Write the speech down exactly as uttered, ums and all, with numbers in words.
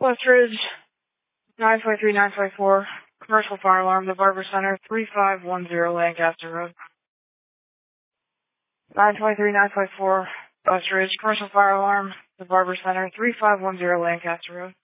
West Ridge, nine five three nine five four, commercial fire alarm, the Barber Center, three five one zero Lancaster Road. nine five three nine five four, West Ridge, commercial fire alarm, the Barber Center, three five one zero Lancaster Road.